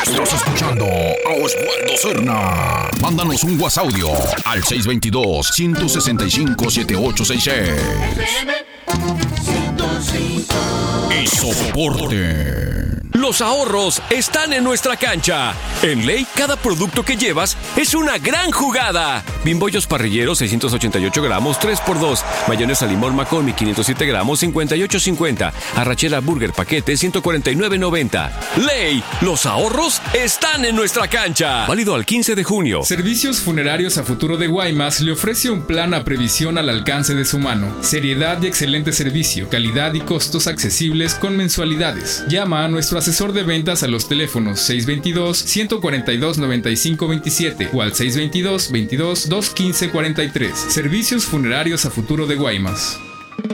Estás escuchando a Osvaldo Serna. Mándanos un WhatsApp audio al 622-165-7866. Y soporte. Los ahorros están en nuestra cancha. En Ley, cada producto que llevas es una gran jugada. Bimbollos parrilleros, 688 gramos, 3x2. Mayonesa limón McCormick, 507 gramos, 58.50. Arrachera Burger paquete, 149.90. Ley, los ahorros están en nuestra cancha. Válido al 15 de junio. Servicios Funerarios a Futuro de Guaymas le ofrece un plan a previsión al alcance de su mano. Seriedad y excelente servicio, calidad y costos accesibles con mensualidades. Llama a nuestro asesor de ventas a los teléfonos 622-142-9527 o al 622-22-215-43. Servicios Funerarios a Futuro de Guaymas.